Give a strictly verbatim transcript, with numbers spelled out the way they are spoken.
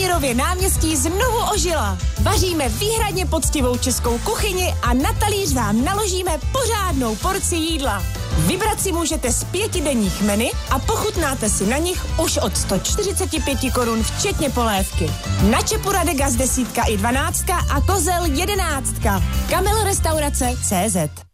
Mírově náměstí znovu ožila. Vaříme výhradně poctivou českou kuchyni a na talíř vám naložíme pořádnou porci jídla. Vybrat si můžete z pětidenních menu a pochutnáte si na nich už od sto čtyřicet pět korun včetně polévky. Na čepu Radegas desítka i dvanáctka a kozel jedenáctka. Kamil Restaurace tečka cé zet